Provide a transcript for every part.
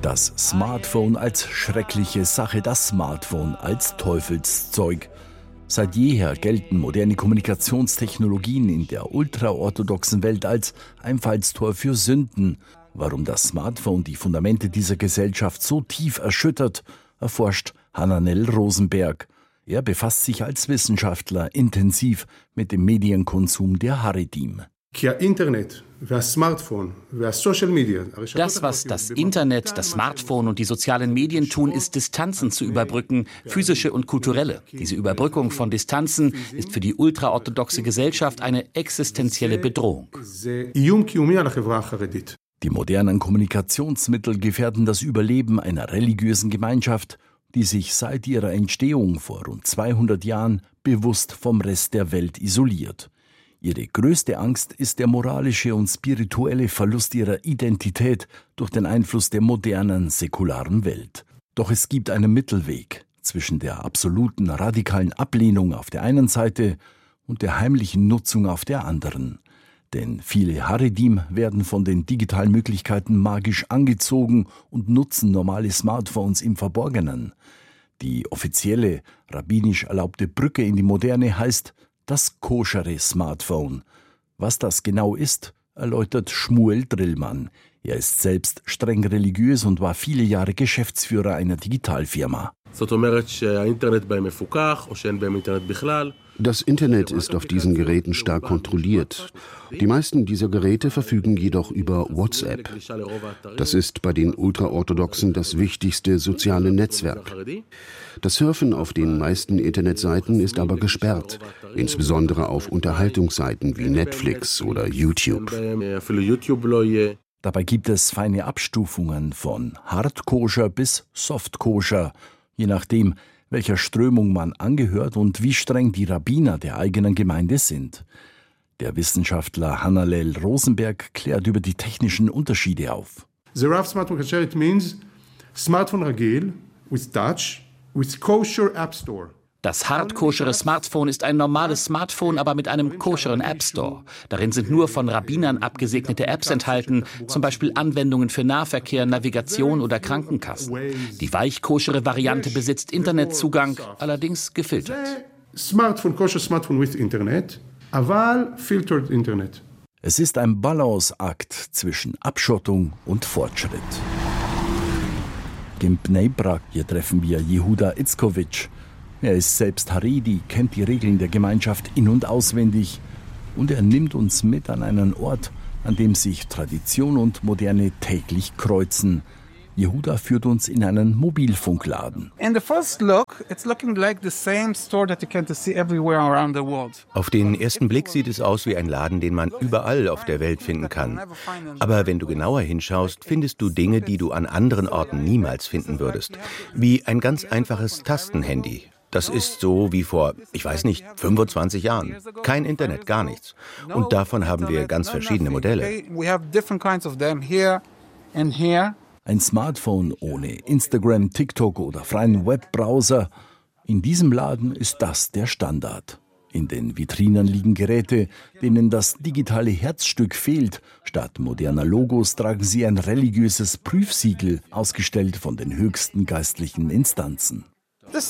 Das Smartphone als schreckliche Sache, das Smartphone als Teufelszeug. Seit jeher gelten moderne Kommunikationstechnologien in der ultraorthodoxen Welt als Einfallstor für Sünden. Warum das Smartphone die Fundamente dieser Gesellschaft so tief erschüttert, erforscht Hananel Rosenberg. Er befasst sich als Wissenschaftler intensiv mit dem Medienkonsum der Haredim. Das, was das Internet, das Smartphone und die sozialen Medien tun, ist, Distanzen zu überbrücken, physische und kulturelle. Diese Überbrückung von Distanzen ist für die ultraorthodoxe Gesellschaft eine existenzielle Bedrohung. Die modernen Kommunikationsmittel gefährden das Überleben einer religiösen Gemeinschaft, die sich seit ihrer Entstehung vor rund 200 Jahren bewusst vom Rest der Welt isoliert. Ihre größte Angst ist der moralische und spirituelle Verlust ihrer Identität durch den Einfluss der modernen, säkularen Welt. Doch es gibt einen Mittelweg zwischen der absoluten, radikalen Ablehnung auf der einen Seite und der heimlichen Nutzung auf der anderen. Denn viele Haredim werden von den digitalen Möglichkeiten magisch angezogen und nutzen normale Smartphones im Verborgenen. Die offizielle, rabbinisch erlaubte Brücke in die Moderne heißt das koschere Smartphone. Was das genau ist, erläutert Shmuel Drillmann. Er ist selbst streng religiös und war viele Jahre Geschäftsführer einer Digitalfirma. Das Internet ist auf diesen Geräten stark kontrolliert. Die meisten dieser Geräte verfügen jedoch über WhatsApp. Das ist bei den Ultraorthodoxen das wichtigste soziale Netzwerk. Das Surfen auf den meisten Internetseiten ist aber gesperrt, insbesondere auf Unterhaltungsseiten wie Netflix oder YouTube. Dabei gibt es feine Abstufungen von Hardkoscher bis Softkoscher, je nachdem, welcher Strömung man angehört und wie streng die Rabbiner der eigenen Gemeinde sind. Der Wissenschaftler Hananel Rosenberg klärt über die technischen Unterschiede auf. The Rav Smartphone Kasher, it means Smartphone Ragil with touch with kosher App Store. Das hardkoschere Smartphone ist ein normales Smartphone, aber mit einem koscheren App Store. Darin sind nur von Rabbinern abgesegnete Apps enthalten, zum Beispiel Anwendungen für Nahverkehr, Navigation oder Krankenkassen. Die weichkoschere Variante besitzt Internetzugang, allerdings gefiltert. Smartphone, kosher Smartphone with Internet, aber filtered Internet. Es ist ein Balanceakt zwischen Abschottung und Fortschritt. In Bnei Brak, hier treffen wir Jehuda Itzkowitsch. Er ist selbst Haredi, kennt die Regeln der Gemeinschaft in- und auswendig und er nimmt uns mit an einen Ort, an dem sich Tradition und Moderne täglich kreuzen. Jehuda führt uns in einen Mobilfunkladen. Auf den ersten Blick sieht es aus wie ein Laden, den man überall auf der Welt finden kann. Aber wenn du genauer hinschaust, findest du Dinge, die du an anderen Orten niemals finden würdest. Wie ein ganz einfaches Tastenhandy. Das ist so wie vor, 25 Jahren. Kein Internet, gar nichts. Und davon haben wir ganz verschiedene Modelle. Ein Smartphone ohne Instagram, TikTok oder freien Webbrowser. In diesem Laden ist das der Standard. In den Vitrinen liegen Geräte, denen das digitale Herzstück fehlt. Statt moderner Logos tragen sie ein religiöses Prüfsiegel, ausgestellt von den höchsten geistlichen Instanzen. Das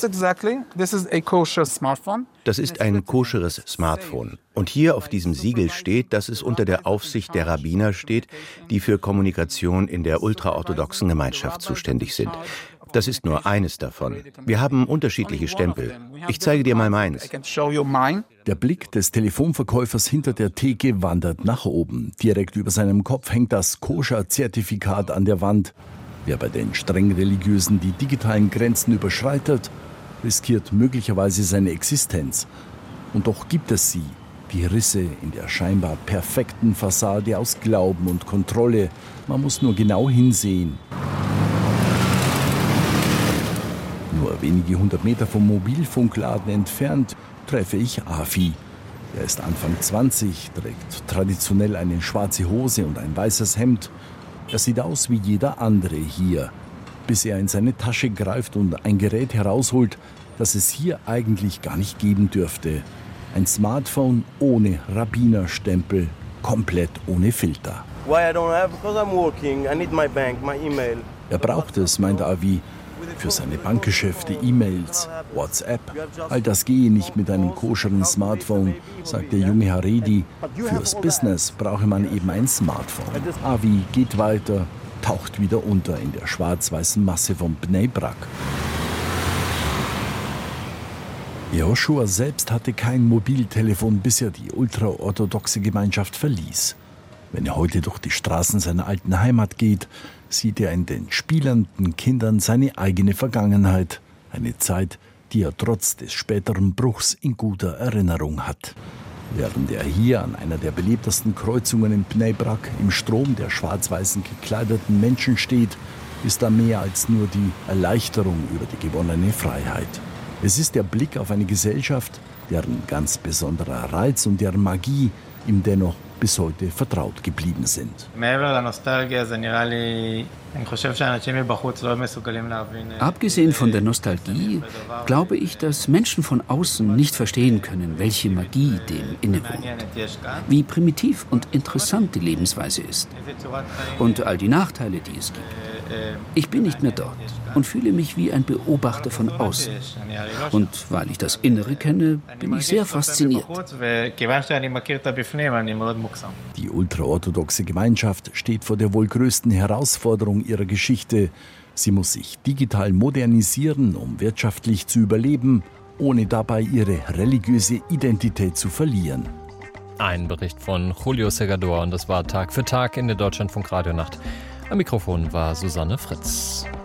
ist ein koscheres Smartphone. Und hier auf diesem Siegel steht, dass es unter der Aufsicht der Rabbiner steht, die für Kommunikation in der ultraorthodoxen Gemeinschaft zuständig sind. Das ist nur eines davon. Wir haben unterschiedliche Stempel. Ich zeige dir mal meins. Der Blick des Telefonverkäufers hinter der Theke wandert nach oben. Direkt über seinem Kopf hängt das Koscher-Zertifikat an der Wand. Wer bei den streng Religiösen die digitalen Grenzen überschreitet, riskiert möglicherweise seine Existenz. Und doch gibt es sie, die Risse in der scheinbar perfekten Fassade aus Glauben und Kontrolle. Man muss nur genau hinsehen. Nur wenige 100 Meter vom Mobilfunkladen entfernt treffe ich Afi. Er ist Anfang 20, trägt traditionell eine schwarze Hose und ein weißes Hemd. Er sieht aus wie jeder andere hier, bis er in seine Tasche greift und ein Gerät herausholt, das es hier eigentlich gar nicht geben dürfte. Ein Smartphone ohne Rabbinerstempel, komplett ohne Filter. Why I don't have? Because I'm working. I need my bank, my email. Er braucht es, meint Avi, für seine Bankgeschäfte, E-Mails, WhatsApp. All das gehe nicht mit einem koscheren Smartphone, sagt der junge Haredi. Fürs Business brauche man eben ein Smartphone. Avi geht weiter, taucht wieder unter in der schwarz-weißen Masse von Bnei Brak. Yehoshua selbst hatte kein Mobiltelefon, bis er die ultraorthodoxe Gemeinschaft verließ. Wenn er heute durch die Straßen seiner alten Heimat geht, sieht er in den spielenden Kindern seine eigene Vergangenheit. Eine Zeit, die er trotz des späteren Bruchs in guter Erinnerung hat. Während er hier an einer der belebtesten Kreuzungen in Bnei Brak im Strom der schwarz-weißen gekleideten Menschen steht, ist da mehr als nur die Erleichterung über die gewonnene Freiheit. Es ist der Blick auf eine Gesellschaft, deren ganz besonderer Reiz und deren Magie ihm dennoch bis heute vertraut geblieben sind. Abgesehen von der Nostalgie glaube ich, dass Menschen von außen nicht verstehen können, welche Magie dem innewohnt, wie primitiv und interessant die Lebensweise ist und all die Nachteile, die es gibt. Ich bin nicht mehr dort und fühle mich wie ein Beobachter von außen. Und weil ich das Innere kenne, bin ich sehr fasziniert. Die ultraorthodoxe Gemeinschaft steht vor der wohl größten Herausforderung ihrer Geschichte. Sie muss sich digital modernisieren, um wirtschaftlich zu überleben, ohne dabei ihre religiöse Identität zu verlieren. Ein Bericht von Julio Segador und das war Tag für Tag in der Deutschlandfunk Radionacht. Am Mikrofon war Susanne Fritz.